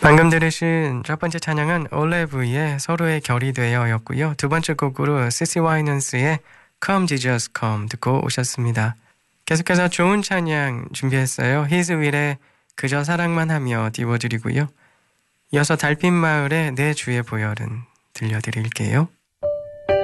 방금 들으신 첫 번째 찬양은 올레브의 서로의 결이 되어 였고요. 두 번째 곡으로 시시 와이넌스의 Come Jesus Come 듣고 오셨습니다. 계속해서 좋은 찬양 준비했어요. 히즈윌의 그저 사랑만 하며 띄워드리고요. 이어서 달빛마을의 내 주의 보혈은 들려드릴게요.